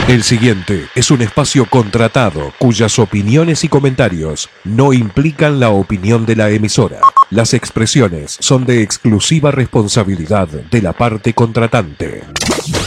El siguiente es un espacio contratado cuyas opiniones y comentarios no implican la opinión de la emisora. Las expresiones son de exclusiva responsabilidad de la parte contratante.